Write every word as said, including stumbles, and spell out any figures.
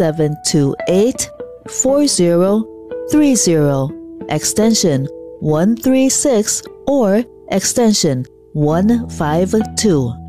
seven two eight, four zero three zero, extension one three six or extension one five two.